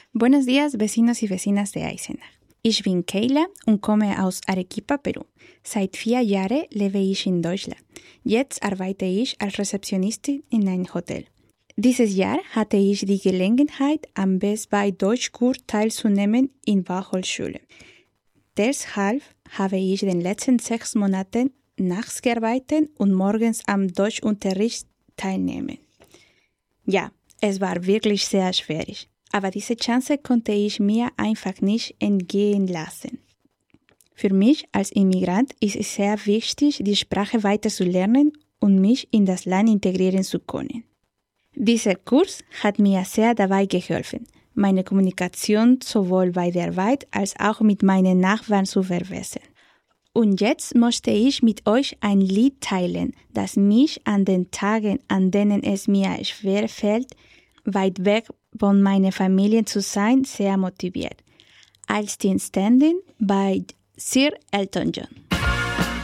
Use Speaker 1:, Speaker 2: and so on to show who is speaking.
Speaker 1: Buenos días, vecinos y vecinas de Eisenach. Ich bin Keila und komme aus Arequipa, Peru. Seit 4 Jahren lebe ich in Deutschland. Jetzt arbeite ich als Rezeptionistin in einem Hotel. Dieses Jahr hatte ich die Gelegenheit, am Best Buy Deutschkurs teilzunehmen in Fachhochschule. Deshalb habe ich den letzten 6 Monaten nachts gearbeitet und morgens am Deutschunterricht teilnehmen. Ja, es war wirklich sehr schwierig. Aber diese Chance konnte ich mir einfach nicht entgehen lassen. Für mich als Immigrant ist es sehr wichtig, die Sprache weiter zu lernen und mich in das Land integrieren zu können. Dieser Kurs hat mir sehr dabei geholfen, meine Kommunikation sowohl bei der Arbeit als auch mit meinen Nachbarn zu verbessern. Und jetzt möchte ich mit euch ein Lied teilen, das mich an den Tagen, an denen es mir schwer fällt, weit weg von meiner Familie zu sein, sehr motiviert. I'll Still Standing by Sir Elton John.